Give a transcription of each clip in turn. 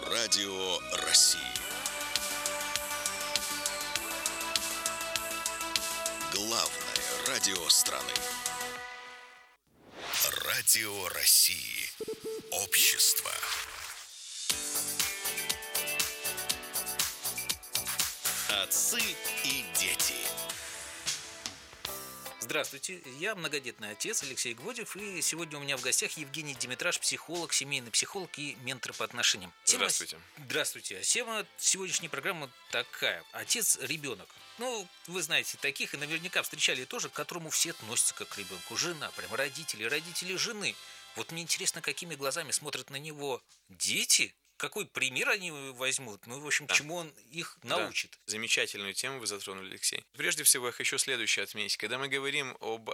Радио России. Главное радио страны. Радио России. Общество. Отцы и дети. Здравствуйте, я многодетный отец Алексей Гвоздев, и сегодня у меня в гостях Евгений Димитраш, психолог, семейный психолог и ментор по отношениям. Здравствуйте. Здравствуйте. Тема сегодняшней программы такая: отец-ребенок. Ну, вы знаете таких, и наверняка встречали тоже, к которому все относятся как к ребенку. Жена, прям родители жены. Вот мне интересно, какими глазами смотрят на него дети. Какой пример они возьмут? Ну, в общем, чему он их научит? Да. Замечательную тему вы затронули, Алексей. Прежде всего, я хочу следующее отметить. Когда мы говорим об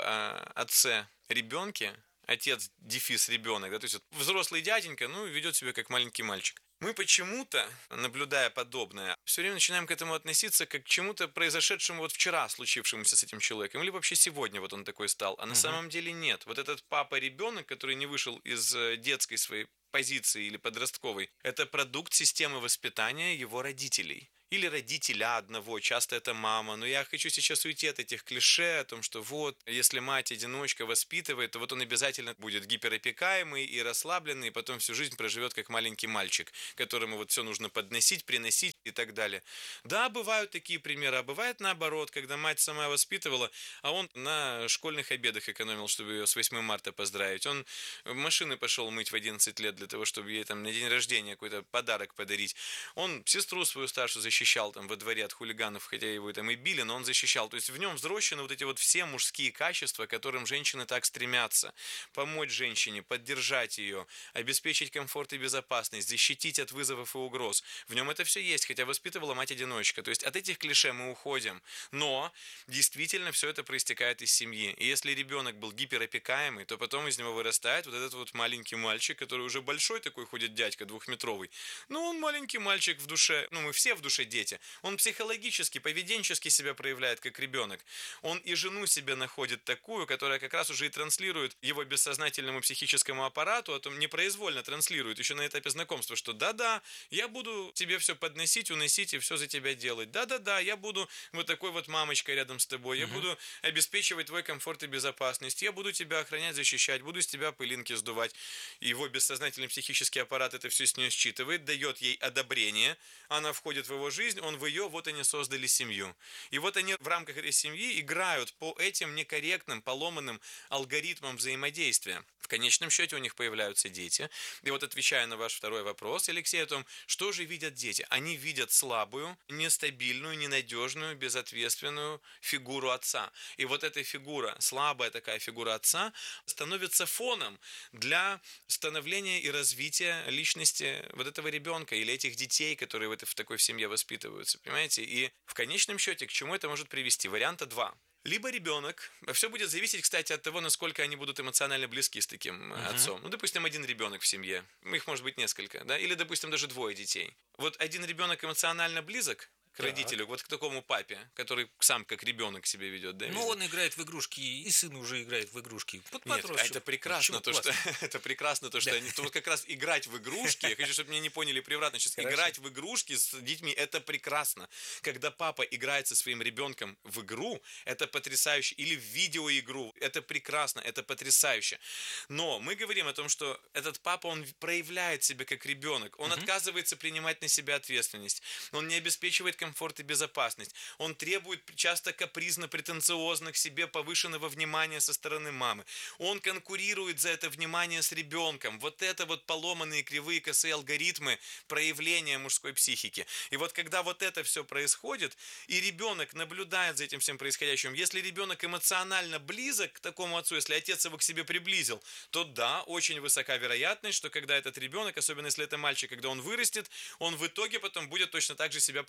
отце-ребенке, отец, дефис, ребенок, да, то есть вот взрослый дяденька, ведет себя как маленький мальчик. Мы почему-то, наблюдая подобное, все время начинаем к этому относиться как к чему-то произошедшему вот вчера, случившемуся с этим человеком, или вообще сегодня вот он такой стал. А на самом деле нет. Вот этот папа-ребенок, который не вышел из детской своей позиции или подростковой, это продукт системы воспитания его родителей. Или родителя одного, часто это мама. Но я хочу сейчас уйти от этих клише о том, что вот, если мать-одиночка воспитывает, то вот он обязательно будет гиперопекаемый и расслабленный, и потом всю жизнь проживет как маленький мальчик, которому вот все нужно подносить, приносить и так далее. Да, бывают такие примеры, а бывает наоборот, когда мать сама воспитывала, а он на школьных обедах экономил, чтобы ее с 8 марта поздравить. Он машины пошел мыть в 11 лет для того, чтобы ей там на день рождения какой-то подарок подарить. Он сестру свою старшую защищал там во дворе от хулиганов, хотя его там и били, но он защищал. То есть в нем взращены вот эти вот все мужские качества, к которым женщины так стремятся. Помочь женщине, поддержать ее, обеспечить комфорт и безопасность, защитить от вызовов и угроз. В нем это все есть, хотя воспитывала мать-одиночка. То есть от этих клише мы уходим. Но действительно все это проистекает из семьи. И если ребенок был гиперопекаемый, то потом из него вырастает вот этот вот маленький мальчик, который уже большой такой ходит дядька, 2-метровый. Но он маленький мальчик в душе. Мы все в душе дети. Он психологически, поведенчески себя проявляет как ребенок. Он и жену себе находит такую, которая как раз уже и транслирует его бессознательному психическому аппарату, а то непроизвольно транслирует еще на этапе знакомства, что да-да, я буду тебе все подносить, уносить и все за тебя делать. Да-да-да, я буду вот такой вот мамочкой рядом с тобой, я буду обеспечивать твой комфорт и безопасность, я буду тебя охранять, защищать, буду с тебя пылинки сдувать. И его бессознательный психический аппарат это все с нее считывает, дает ей одобрение, она входит в его жизнь, он в ее, вот они создали семью. И вот они в рамках этой семьи играют по этим некорректным, поломанным алгоритмам взаимодействия. В конечном счете у них появляются дети. И вот отвечая на ваш второй вопрос, Алексей, о том, что же видят дети? Они видят слабую, нестабильную, ненадежную, безответственную фигуру отца. И вот эта фигура, слабая такая фигура отца, становится фоном для становления и развития личности вот этого ребенка или этих детей, которые в такой семье воспитываются, понимаете? И в конечном счете к чему это может привести? Варианта два. Либо ребенок, все будет зависеть, кстати, от того, насколько они будут эмоционально близки с таким отцом. Допустим, один ребенок в семье, их может быть несколько, да, или, допустим, даже двое детей. Вот один ребенок эмоционально близок к родителю, вот к такому папе, который сам как ребенок себя ведет, да? Ну, он играет в игрушки, и сын уже играет в игрушки. Нет, это прекрасно, это прекрасно, то, что они, то вот как раз играть в игрушки, я хочу, чтобы меня не поняли превратно сейчас, играть в игрушки с детьми, это прекрасно. Когда папа играет со своим ребенком в игру, это потрясающе, или в видеоигру, это прекрасно, это потрясающе. Но мы говорим о том, что этот папа, он проявляет себя как ребенок, он отказывается принимать на себя ответственность, он не обеспечивает комфорт и безопасность. Он требует часто капризно, претенциозно к себе повышенного внимания со стороны мамы. Он конкурирует за это внимание с ребенком. Вот это вот поломанные кривые косые алгоритмы проявления мужской психики. И вот когда вот это все происходит, и ребенок наблюдает за этим всем происходящим, если ребенок эмоционально близок к такому отцу, если отец его к себе приблизил, то да, очень высока вероятность, что когда этот ребенок, особенно если это мальчик, когда он вырастет, он в итоге потом будет точно так же себя проявлять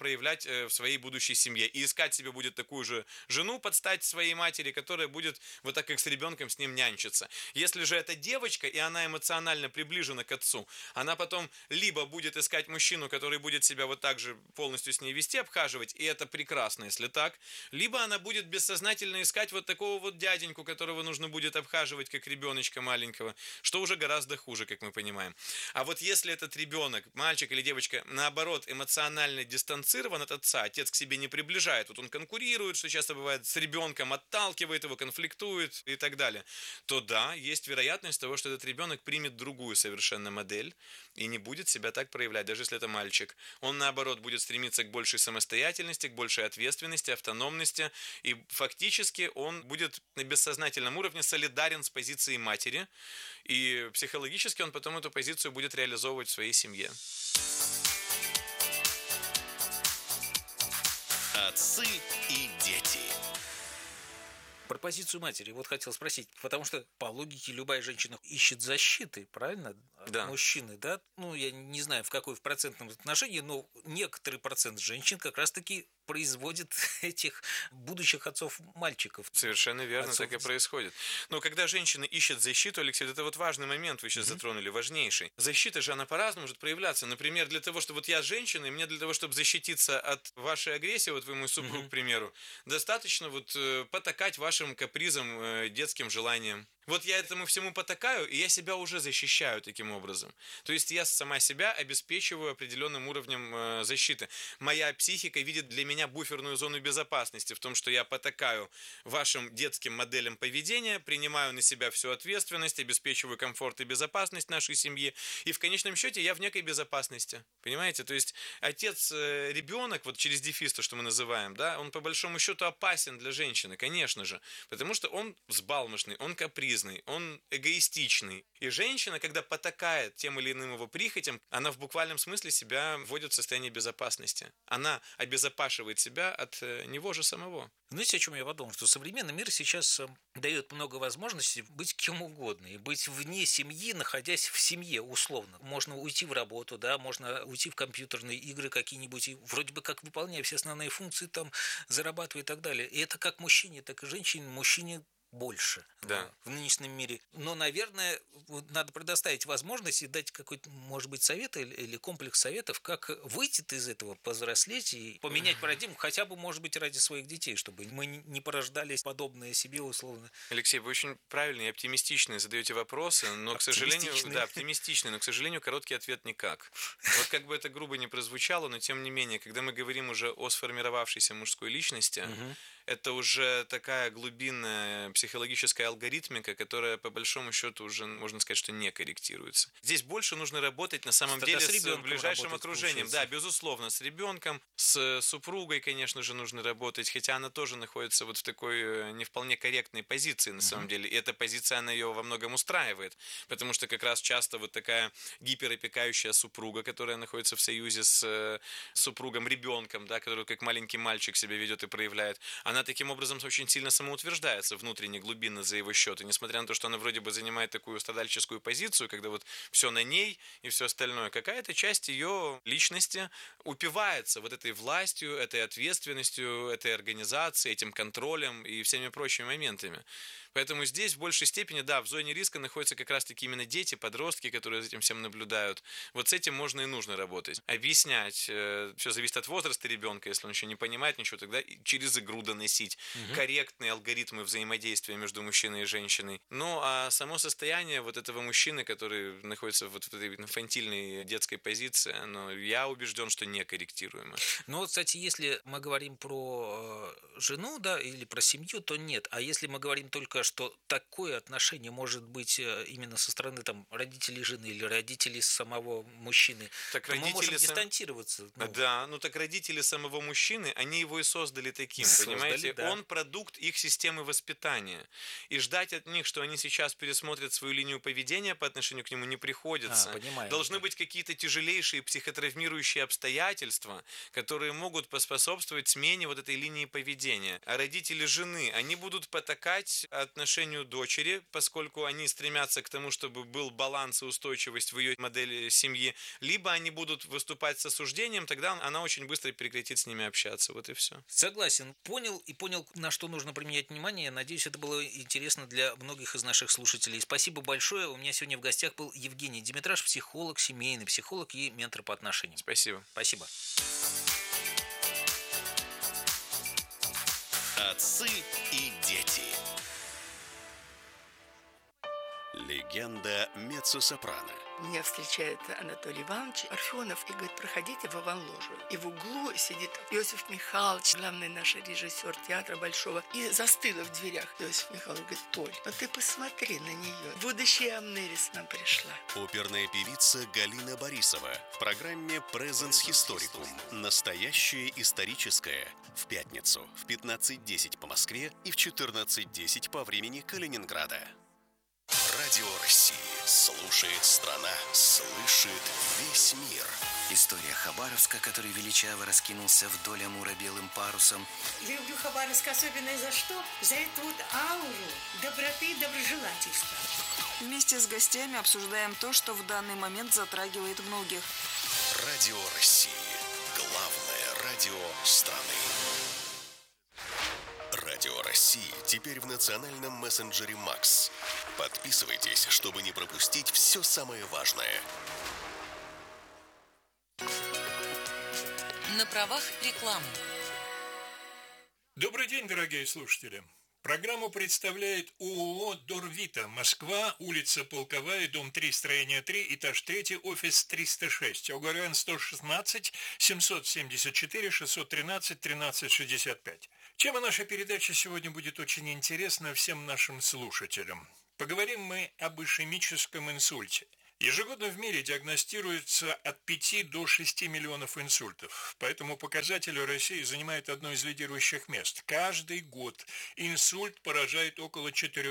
в своей будущей семье. И искать себе будет такую же жену под стать своей матери, которая будет вот так как с ребенком с ним нянчиться. Если же это девочка, и она эмоционально приближена к отцу, она потом либо будет искать мужчину, который будет себя вот так же полностью с ней вести, обхаживать, и это прекрасно, если так, либо она будет бессознательно искать вот такого вот дяденьку, которого нужно будет обхаживать как ребеночка маленького, что уже гораздо хуже, как мы понимаем. А вот если этот ребенок, мальчик или девочка, наоборот, эмоционально дистанцирован от отца, отец к себе не приближает, вот он конкурирует, что часто бывает, с ребенком, отталкивает его, конфликтует и так далее, то да, есть вероятность того, что этот ребенок примет другую совершенно модель и не будет себя так проявлять, даже если это мальчик. Он, наоборот, будет стремиться к большей самостоятельности, к большей ответственности, автономности, и фактически он будет на бессознательном уровне солидарен с позицией матери, и психологически он потом эту позицию будет реализовывать в своей семье. Отцы и дети. Про позицию матери вот хотел спросить, потому что по логике любая женщина ищет защиты, правильно? От Да. мужчины, да? Ну, я не знаю, в процентном отношении, но некоторый процент женщин как раз-таки производит этих будущих отцов мальчиков. Совершенно верно, Отцов. так и происходит. Но когда женщина ищет защиту, Алексей, это вот важный момент, вы сейчас затронули, важнейший. Защита же, она по-разному может проявляться. Например, для того, чтобы вот я женщина, и мне для того, чтобы защититься от вашей агрессии, вот вы мой супруг, к примеру, достаточно вот потакать вашим капризам, детским желаниям. Вот я этому всему потакаю, и я себя уже защищаю таким образом. То есть я сама себя обеспечиваю определенным уровнем защиты. Моя психика видит для меня буферную зону безопасности в том, что я потакаю вашим детским моделям поведения, принимаю на себя всю ответственность, обеспечиваю комфорт и безопасность нашей семьи, и в конечном счете я в некой безопасности. Понимаете? То есть отец-ребенок, вот через дефис, то, что мы называем, да, он по большому счету опасен для женщины, конечно же, потому что он взбалмошный, он капризный, он эгоистичный. И женщина, когда потакает тем или иным его прихотям, она в буквальном смысле себя вводит в состояние безопасности. Она обезопашивает себя от него же самого. Знаете, о чем я подумал? Что современный мир сейчас дает много возможностей быть кем угодно и быть вне семьи, находясь в семье условно. Можно уйти в работу, да, можно уйти в компьютерные игры какие-нибудь, и вроде бы как выполняя все основные функции, там, зарабатывая и так далее. И это как мужчине, так и женщине. Мужчине больше Да. в нынешнем мире. Но, наверное, вот надо предоставить возможность и дать какой-то, может быть, совет или комплекс советов, как выйти из этого, повзрослеть и поменять парадигму, хотя бы, может быть, ради своих детей, чтобы мы не порождали подобное себе условно. Алексей, вы очень правильные и оптимистичные задаете вопросы, но, к сожалению, оптимистичные, но, к сожалению, короткий ответ никак. Вот как бы это грубо не прозвучало, но тем не менее, когда мы говорим уже о сформировавшейся мужской личности, это уже такая глубинная психологическая алгоритмика, которая по большому счету уже, можно сказать, что не корректируется. Здесь больше нужно работать на самом деле с ближайшим окружением. Да, безусловно, с ребенком, с супругой, конечно же, нужно работать, хотя она тоже находится вот в такой не вполне корректной позиции на самом деле. И эта позиция, она ее во многом устраивает, потому что как раз часто вот такая гиперопекающая супруга, которая находится в союзе с супругом-ребенком, да, который как маленький мальчик себя ведет и проявляет, она таким образом очень сильно самоутверждается внутренне, глубинно за его счет. И несмотря на то, что она вроде бы занимает такую страдальческую позицию, когда вот все на ней и все остальное, какая-то часть ее личности упивается вот этой властью, этой ответственностью, этой организацией, этим контролем и всеми прочими моментами. Поэтому здесь в большей степени, да, в зоне риска находятся как раз-таки именно дети, подростки, которые за этим всем наблюдают. Вот с этим можно и нужно работать. Объяснять, все зависит от возраста ребенка, если он еще не понимает ничего, тогда через игру доносить корректные алгоритмы взаимодействия между мужчиной и женщиной. Ну, а само состояние вот этого мужчины, который находится вот в этой инфантильной детской позиции, я убежден, что некорректируемо. Ну, вот, кстати, если мы говорим про жену, да, или про семью, то нет. А если мы говорим только, что такое отношение может быть именно со стороны там родителей жены или родителей самого мужчины, так то мы можем дистанцироваться. Да, так родители самого мужчины, они его и создали таким, понимаете? возрасте, да. он продукт их системы воспитания. И ждать от них, что они сейчас пересмотрят свою линию поведения по отношению к нему, не приходится. Понимаю. Должны быть какие-то тяжелейшие психотравмирующие обстоятельства, которые могут поспособствовать смене вот этой линии поведения. А родители жены, они будут потакать отношению дочери, поскольку они стремятся к тому, чтобы был баланс и устойчивость в ее модели семьи, либо они будут выступать с осуждением, тогда она очень быстро прекратит с ними общаться. Вот и все. Согласен. Понял, на что нужно применять внимание. Надеюсь, это было интересно для многих из наших слушателей. Спасибо большое. У меня сегодня в гостях был Евгений Димитраш, психолог, семейный психолог и ментор по отношениям. Спасибо. Спасибо. Отцы и дети. Легенда меццо-сопрано. Меня встречает Анатолий Иванович Парфенов и говорит: проходите в Иван-ложу. И в углу сидит Иосиф Михайлович, главный наш режиссер театра Большого, и застыла в дверях. Иосиф Михайлович говорит: Толь, ну ты посмотри на нее. Будущая Амнерис нам пришла. Оперная певица Галина Борисова в программе «Presens Historicum». Настоящее историческое. В пятницу в 15:10 по Москве и в 14:10 по времени Калининграда. Радио России. Слушает страна. Слышит весь мир. История Хабаровска, который величаво раскинулся вдоль Амура белым парусом. Люблю Хабаровск особенно за что? За эту вот ауру доброты и доброжелательства. Вместе с гостями обсуждаем то, что в данный момент затрагивает многих. Радио России. Главное радио страны. Радио России теперь в национальном мессенджере Макс. Подписывайтесь, чтобы не пропустить все самое важное. На правах рекламы. Добрый день, дорогие слушатели. Программу представляет ООО «Дорвита», Москва, улица Полковая, дом 3, строение 3, этаж 3, офис 306, ОГРН 116 774 613 1365. Тема нашей передачи сегодня будет очень интересна всем нашим слушателям. Поговорим мы об ишемическом инсульте. Ежегодно в мире диагностируется от 5 до 6 миллионов инсультов. По этому показателю Россия занимает одно из лидирующих мест. Каждый год инсульт поражает около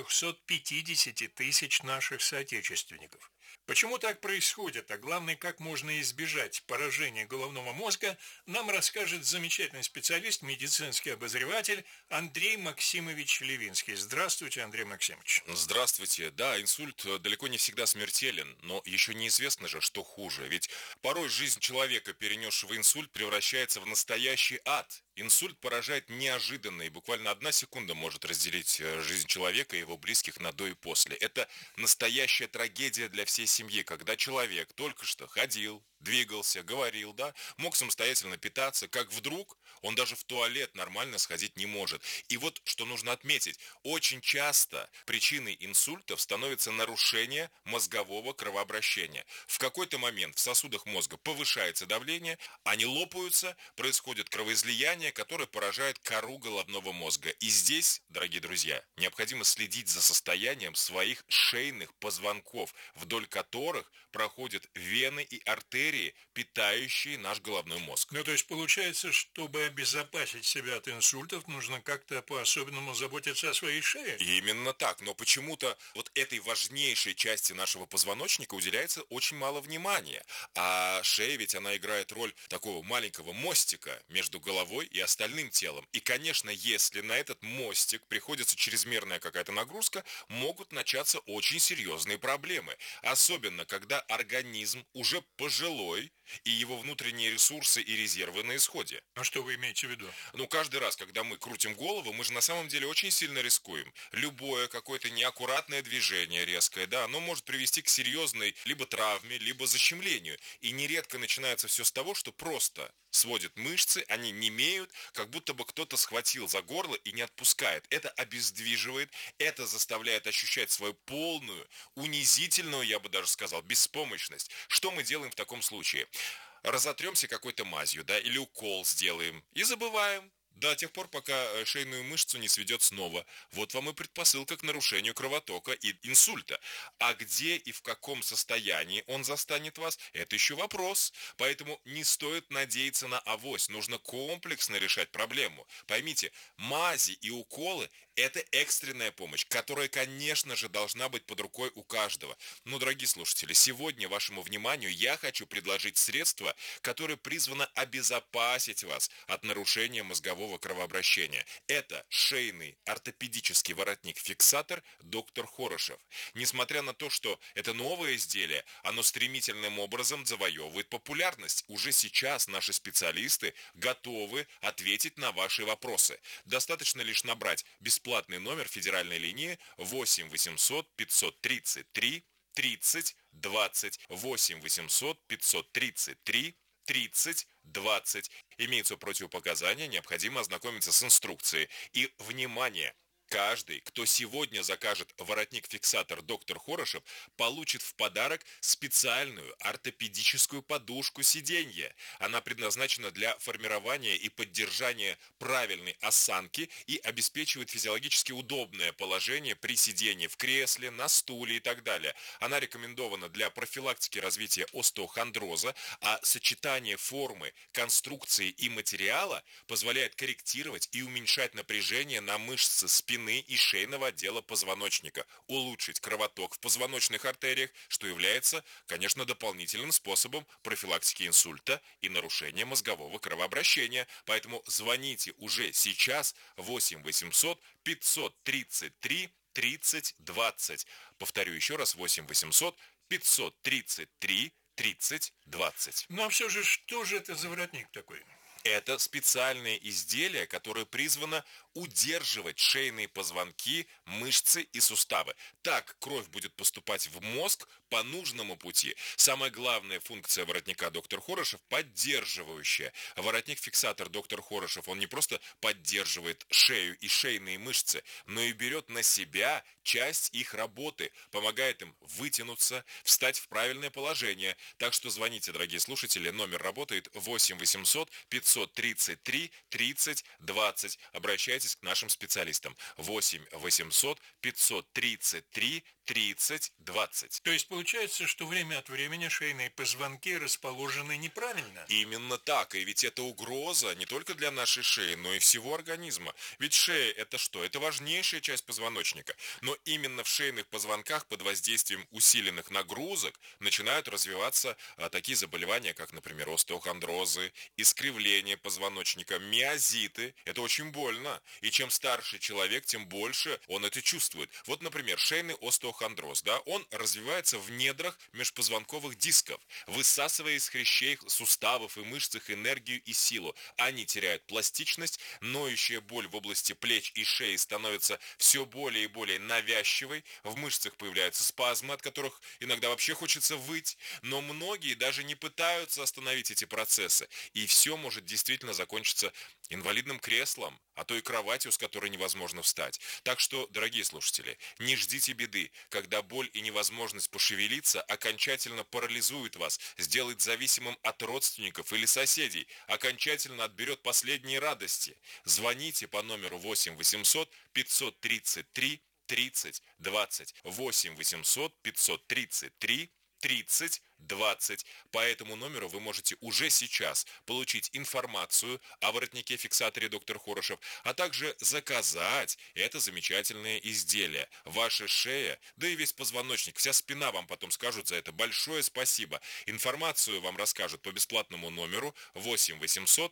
450 тысяч наших соотечественников. Почему так происходит, а главное, как можно избежать поражения головного мозга, нам расскажет замечательный специалист, медицинский обозреватель Андрей Максимович Левинский. Здравствуйте, Андрей Максимович. Здравствуйте. Да, инсульт далеко не всегда смертелен, но еще неизвестно же, что хуже. Ведь порой жизнь человека, перенесшего инсульт, превращается в настоящий ад. Инсульт поражает неожиданно, и буквально 1 секунда может разделить жизнь человека и его близких на до и после. Это настоящая трагедия для всей семьи, когда человек только что ходил, двигался, говорил, да, мог самостоятельно питаться, как вдруг он даже в туалет нормально сходить не может. И вот что нужно отметить, очень часто причиной инсультов становится нарушение мозгового кровообращения. В какой-то момент в сосудах мозга повышается давление, они лопаются, происходит кровоизлияние, которое поражает кору головного мозга. И здесь, дорогие друзья, необходимо следить за состоянием своих шейных позвонков, вдоль которых проходят вены и артерии, питающие наш головной мозг. Ну, то есть получается, чтобы обезопасить себя от инсультов, нужно как-то по-особенному заботиться о своей шее? Именно так, но почему-то вот этой важнейшей части нашего позвоночника уделяется очень мало внимания. А шея ведь она играет роль такого маленького мостика между головой и остальным телом. И, конечно, если на этот мостик приходится чрезмерная какая-то нагрузка, могут начаться очень серьезные проблемы. Особенно, когда организм уже пожилой, и его внутренние ресурсы и резервы на исходе. А что вы имеете в виду? Ну, каждый раз, когда мы крутим голову, мы же на самом деле очень сильно рискуем. Любое какое-то неаккуратное движение резкое, да, оно может привести к серьезной либо травме, либо защемлению. И нередко начинается все с того, что просто сводят мышцы, они немеют, как будто бы кто-то схватил за горло и не отпускает. Это обездвиживает, это заставляет ощущать свою полную, унизительную, я бы даже сказал, беспомощность. Что мы делаем в таком случае? Разотремся какой-то мазью, да, или укол сделаем и забываем. до тех пор, пока шейную мышцу не сведет снова. Вот вам и предпосылка к нарушению кровотока и инсульта. А где и в каком состоянии он застанет вас, это еще вопрос. Поэтому не стоит надеяться на авось, нужно комплексно решать проблему. Поймите, мази и уколы – это экстренная помощь, которая, конечно же, должна быть под рукой у каждого. Но, дорогие слушатели, сегодня вашему вниманию я хочу предложить средство, которое призвано обезопасить вас от нарушения мозгового кровообращения. Это шейный ортопедический воротник-фиксатор «Доктор Хорошев». Несмотря на то, что это новое изделие, оно стремительным образом завоевывает популярность. Уже сейчас наши специалисты готовы ответить на ваши вопросы. Достаточно лишь набрать бесплатный номер федеральной линии 8 800 533 30 20 8 800 533 30 20. Имеются противопоказания, необходимо ознакомиться с инструкцией. И, внимание! Каждый, кто сегодня закажет воротник-фиксатор «Доктор Хорошев», получит в подарок специальную ортопедическую подушку сиденья. Она предназначена для формирования и поддержания правильной осанки и обеспечивает физиологически удобное положение при сидении в кресле, на стуле и так далее. Она рекомендована для профилактики развития остеохондроза, а сочетание формы, конструкции и материала позволяет корректировать и уменьшать напряжение на мышцы спины и шейного отдела позвоночника, улучшить кровоток в позвоночных артериях, что является, конечно, дополнительным способом профилактики инсульта и нарушения мозгового кровообращения. Поэтому звоните уже сейчас 8 800 533 30 20. Повторю еще раз, 8 800 533 30 20. Ну а все же, что же это за воротник такой? Это специальное изделие, которое призвано удерживать шейные позвонки, мышцы и суставы. Так кровь будет поступать в мозг по нужному пути. Самая главная функция воротника «Доктор Хорошев» – поддерживающая. Воротник-фиксатор «Доктор Хорошев», он не просто поддерживает шею и шейные мышцы, но и берет на себя часть их работы, помогает им вытянуться, встать в правильное положение. Так что звоните, дорогие слушатели, номер работает 8 800 533 30 20. Обращайтесь к нашим специалистам. 8 800 533 30 20. То есть получается, что время от времени шейные позвонки расположены неправильно? Именно так. И ведь это угроза не только для нашей шеи, но и всего организма. Ведь шея – это что? Это важнейшая часть позвоночника. Но именно в шейных позвонках под воздействием усиленных нагрузок начинают развиваться такие заболевания, как, например, остеохондрозы, искривление позвоночника, миозиты. Это очень больно. И чем старше человек, тем больше он это чувствует. Вот, например, шейный остеохондроз, да, он развивается в недрах межпозвонковых дисков, высасывая из хрящей, суставов и мышцах энергию и силу. Они теряют пластичность, ноющая боль в области плеч и шеи становится все более и более навязчивой, в мышцах появляются спазмы, от которых иногда вообще хочется выть, но многие даже не пытаются остановить эти процессы, и все может действительно закончиться инвалидным креслом, а то и кроватью, с которой невозможно встать. Так что, дорогие слушатели, не ждите беды, когда боль и невозможность пошевелиться окончательно парализует вас, сделает зависимым от родственников или соседей, окончательно отберет последние радости. Звоните по номеру 8 800 533 30 20. 8 800 533 30 20. По этому номеру вы можете уже сейчас получить информацию о воротнике-фиксаторе «Доктор Хорошев», а также заказать это замечательное изделие. Ваша шея, да и весь позвоночник, вся спина вам потом скажут за это большое спасибо. Информацию вам расскажут по бесплатному номеру 8 800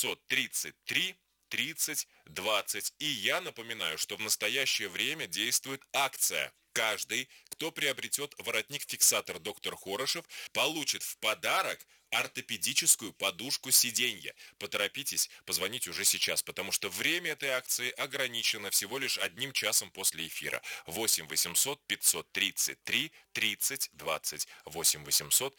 533 30 20. И я напоминаю, что в настоящее время действует акция. Каждый, кто приобретет воротник-фиксатор «Доктор Хорошев», получит в подарок ортопедическую подушку сиденья. Поторопитесь, позвонить уже сейчас, потому что время этой акции ограничено всего лишь 1 часом после эфира. 8 800 533 30 20. 8 800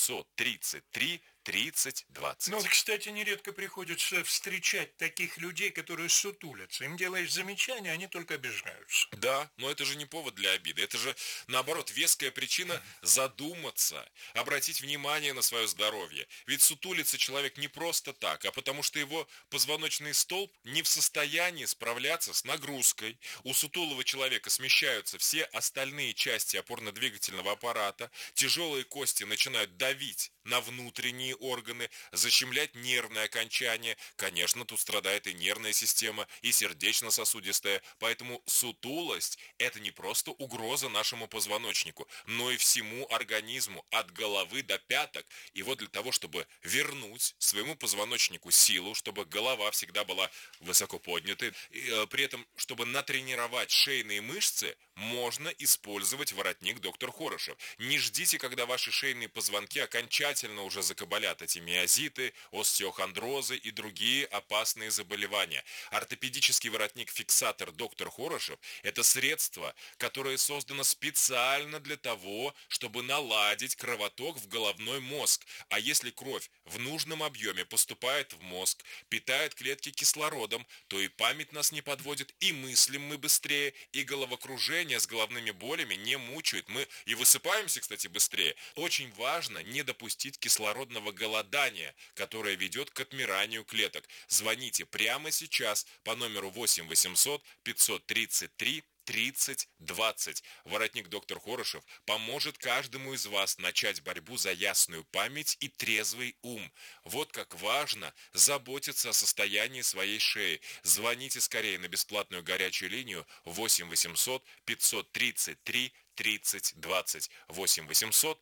533 30 20. Ну, кстати, нередко приходится встречать таких людей, которые сутулятся. Им делаешь замечания, они только обижаются. Да, но это же не повод для обид. вида. Это же, наоборот, веская причина задуматься, обратить внимание на свое здоровье. Ведь сутулится человек не просто так, а потому что его позвоночный столб не в состоянии справляться с нагрузкой. У сутулого человека смещаются все остальные части опорно-двигательного аппарата, тяжелые кости начинают давить на внутренние органы, защемлять нервные окончания. Конечно, тут страдает и нервная система, и сердечно-сосудистая. Поэтому сутулость – это не просто угроза нашему позвоночнику, но и всему организму от головы до пяток. И вот для того, чтобы вернуть своему позвоночнику силу, чтобы голова всегда была высоко поднятой, при этом, чтобы натренировать шейные мышцы, можно использовать воротник доктор Хорошев. Не ждите, когда ваши шейные позвонки окончательно уже закабалят эти миозиты, остеохондрозы и другие опасные заболевания. Ортопедический воротник-фиксатор доктор Хорошев – это средство, которое создано специально для того, чтобы наладить кровоток в головной мозг. А если кровь в нужном объеме поступает в мозг, питает клетки кислородом, то и память нас не подводит, и мыслим мы быстрее, и головокружение с головными болями не мучают. Мы и высыпаемся, кстати, быстрее. Очень важно не допустить кислородного голодания, которое ведет к отмиранию клеток. Звоните прямо сейчас по номеру 8 800 533 30-20. Воротник доктор Хорошев поможет каждому из вас начать борьбу за ясную память и трезвый ум. Вот как важно заботиться о состоянии своей шеи. Звоните скорее на бесплатную горячую линию 8 800 533 30-20. 8 800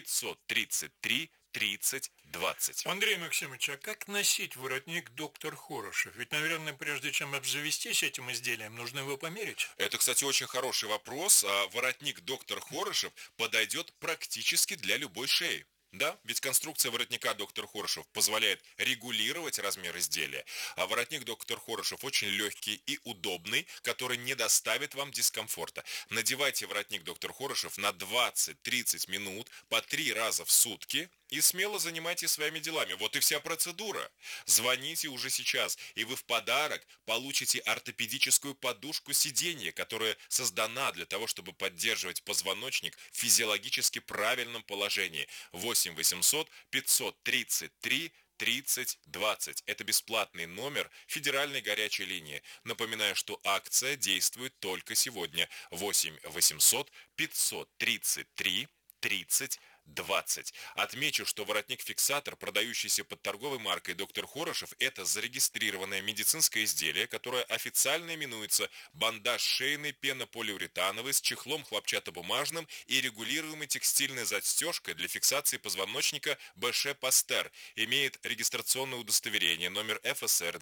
533 30-20. Андрей Максимович, а как носить воротник доктор Хорошев? Ведь, наверное, прежде чем обзавестись этим изделием, нужно его померить. Это, кстати, очень хороший вопрос. Воротник доктор Хорошев подойдет практически для любой шеи. Да, ведь конструкция воротника доктор Хорошев позволяет регулировать размер изделия, а воротник доктор Хорошев очень легкий и удобный, который не доставит вам дискомфорта. Надевайте воротник доктор Хорошев на 20-30 минут по 3 раза в сутки и смело занимайтесь своими делами. Вот и вся процедура. Звоните уже сейчас, и вы в подарок получите ортопедическую подушку сиденья, которая создана для того, чтобы поддерживать позвоночник в физиологически правильном положении. 8 800 533 30-20. Это бесплатный номер федеральной горячей линии. Напоминаю, что акция действует только сегодня. 8 800 533 30-20. Отмечу, что воротник-фиксатор, продающийся под торговой маркой доктор Хорошев, это зарегистрированное медицинское изделие, которое официально именуется бандаж шейный пенополиуретановый с чехлом хлопчатобумажным и регулируемой текстильной застежкой для фиксации позвоночника БШ Пастер. Имеет регистрационное удостоверение номер ФСР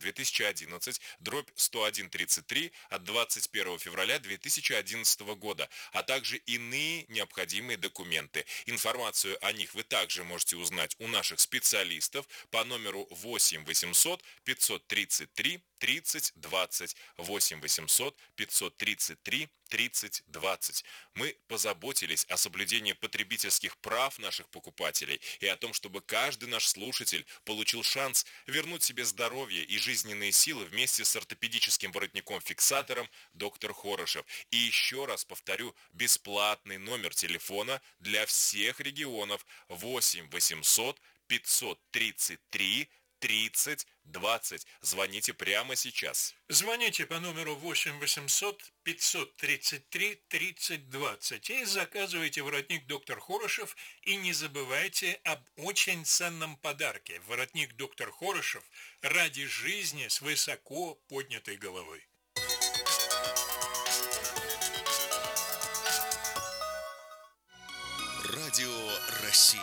2011/10133 от 21 февраля 2011 года, а также иные необходимые документы. Информацию о них вы также можете узнать у наших специалистов по номеру 8 800 533 30-20. 8 800 533 30-20. Мы позаботились о соблюдении потребительских прав наших покупателей и о том, чтобы каждый наш слушатель получил шанс вернуть себе здоровье и жизненные силы вместе с ортопедическим воротником-фиксатором доктор Хорошев. И еще раз повторю, бесплатный номер телефона для всех регионов 8 800 533 30-20. Звоните прямо сейчас. Звоните по номеру 8 800 533 30-20 и заказывайте воротник доктор Хорошев, и не забывайте об очень ценном подарке. Воротник доктор Хорошев ради жизни с высоко поднятой головой. Радио России.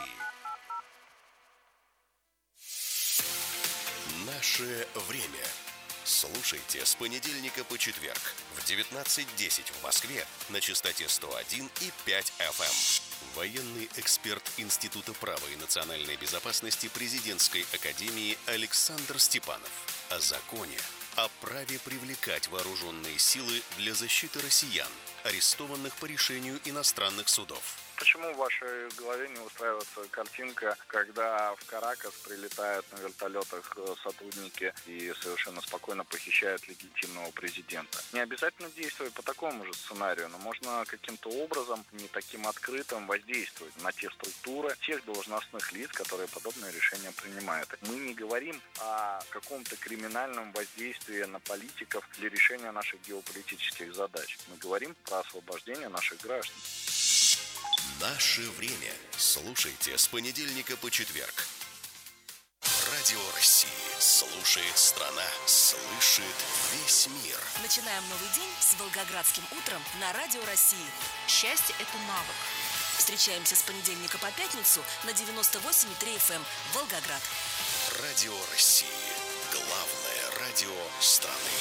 Наше время. Слушайте с понедельника по четверг в 19:10 в Москве на частоте 101,5 FM. Военный эксперт Института права и национальной безопасности Президентской академии Александр Степанов. О законе, о праве привлекать вооруженные силы для защиты россиян, арестованных по решению иностранных судов. Почему в вашей голове не устраивается картинка, когда в Каракас прилетают на вертолетах сотрудники и совершенно спокойно похищают легитимного президента? Не обязательно действовать по такому же сценарию, но можно каким-то образом, не таким открытым, воздействовать на те структуры, тех должностных лиц, которые подобные решения принимают. Мы не говорим о каком-то криминальном воздействии на политиков для решения наших геополитических задач. Мы говорим про освобождение наших граждан. Наше время. Слушайте с понедельника по четверг. Радио России. Слушает страна. Слышит весь мир. Начинаем новый день с Волгоградским утром на Радио России. Счастье – это навык. Встречаемся с понедельника по пятницу на 98,3 FM Волгоград. Радио России. Главное радио страны.